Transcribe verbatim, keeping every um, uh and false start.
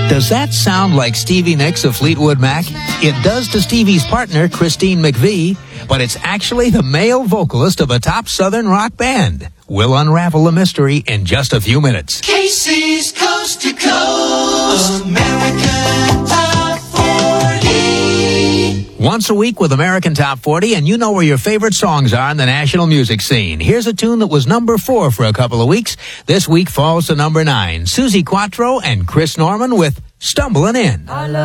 Does that sound like Stevie Nicks of Fleetwood Mac? It does to Stevie's partner, Christine McVie, but it's actually the male vocalist of a top Southern rock band. We'll unravel the mystery in just a few minutes. Casey's Coast to Coast American Top forty. Once a week with American Top forty, and you know where your favorite songs are in the national music scene. Here's a tune that was number four for a couple of weeks. This week falls to number nine. Suzi Quatro and Chris Norman with Stumbling In. I love